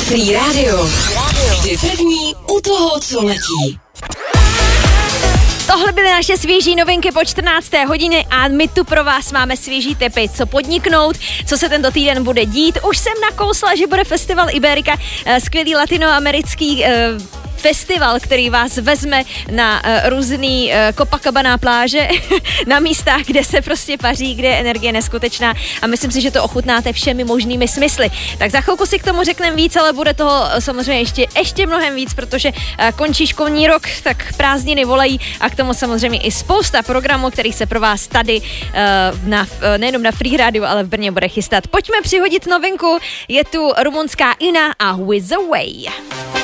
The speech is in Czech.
Free Radio. Vždy první u toho, co letí. Tohle byly naše svěží novinky po 14. hodině a my tu pro vás máme svěží tipy, co podniknout, co se tento týden bude dít. Už jsem nakousla, že bude festival Iberika, skvělý latinoamerický festival, který vás vezme na různý Copacabana pláže, na místách, kde se prostě paří, kde je energie neskutečná a myslím si, že to ochutnáte všemi možnými smysly. Tak za chvilku si k tomu řekneme víc, ale bude toho samozřejmě ještě mnohem víc, protože končí školní rok, tak prázdniny volají a k tomu samozřejmě i spousta programů, který se pro vás tady nejenom na Free Radio, ale v Brně bude chystat. Pojďme přihodit novinku, je tu rumunská Ina a With the Way.